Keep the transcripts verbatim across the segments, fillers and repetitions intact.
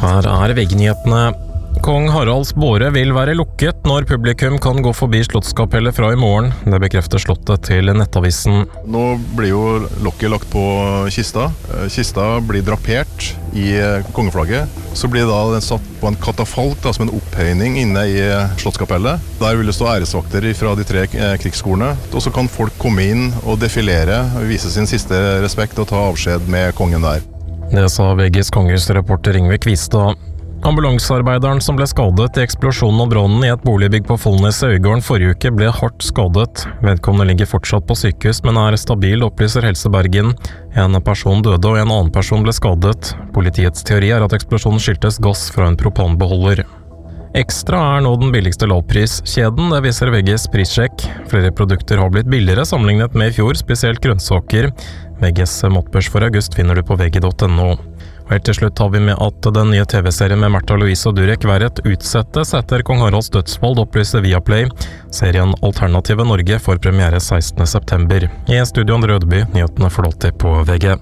Her er V G-nyhetene. Kong Haralds båre vil være lukket når publikum kan gå forbi Slottskapellet fra i morgen. Det bekrefter Slottet til Nettavisen. Nå blir jo lokket lagt på kista. Kista blir drapert i kongeflagget. Så blir da den satt på en katafalk, da, som en opphøyning inne i Slottskapellet. Der vil det stå æresvakter fra de tre krigsskolene. Og så kan folk komme inn og defilere, vise sin siste respekt og ta avskjed med kongen der. Det sa V G's kongressreporter Ingve Kvistad. Ambulansearbeideren som ble skadet i eksplosjonen og brannen i et boligbygg på Follnes i Øygarden forrige uke ble hardt skadet. Vedkommende ligger fortsatt på sykehus, men er stabil, opplyser Helse Bergen. En person døde og en annen person ble skadet. Politiets teori er at eksplosjonen skyldtes gass fra en propanbeholder. Ekstra er nå den billigste lavpriskjeden, det viser V G's prissjekk. Flere produkter har blitt billigere sammenlignet med i fjor, spesielt grønnsaker. V G's måttbørs for august finner du på v g punktum n o. Og helt til slutt tar vi med at den nye T V-serien med Märtha Louise og Durek Verret utsettes etter Kong Haralds dødsfall, opplyser Viaplay. Serien Alternative Norge får premiere sekstende september. I studio Andre Rødeby, nyhetene får alltid på V G.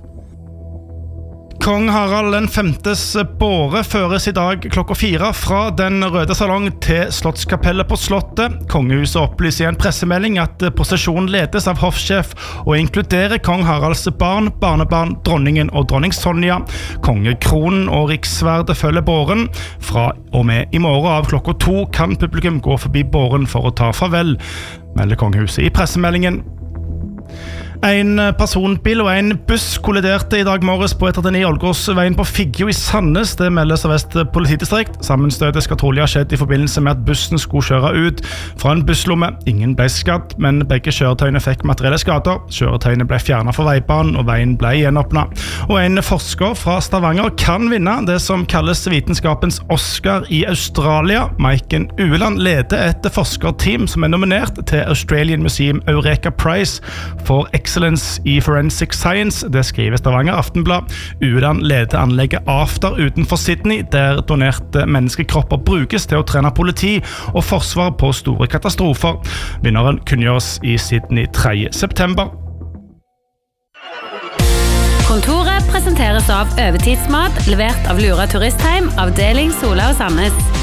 Kong Harald den femtes båre føres i dag klokka fire fra den røde salong til Slottskapellet på Slottet. Kongehuset opplyser i en pressemelding at prosesjonen ledes av hoffsjef og inkluderer Kong Haralds barn, barnebarn, dronningen og dronning Sonja. Kongekronen og riksverdet følger båren. Fra og med i morgen av klokka to kan publikum gå forbi båren for å ta farvel, melder kongehuset i pressemeldingen. En personbil og en buss kolliderte i dag morges på E trettini Ålgårdsveien på Figgjo i Sandnes. Det meldes av Vest politidistrikt. Sammenstøtet skal trolig ha skjedd i forbindelse med at bussen skulle kjøre ut fra en busslomme. Ingen ble skadd, men begge kjøretøyene fikk materielle skader. Kjøretøyene ble fjernet fra veibanen, og veien ble gjenåpnet. Og en forsker fra Stavanger kan vinne det som kalles vitenskapens Oscar i Australia. Maiken Ueland leder et forskerteam som er nominert til Australian Museum Eureka Prize for Excellence i Forensic Science. Det skriver Stavanger Aftenblad. Ueland leder anlegget After utenfor Sydney, der donerte menneskekropper brukes til å trene politi og forsvar på store katastrofer. Vinneren kunngjøres i Sydney tredje september. Kontoret presenteres av Øvetidsmat, levert av Lura Turistheim, avdeling Sola og Sandnes.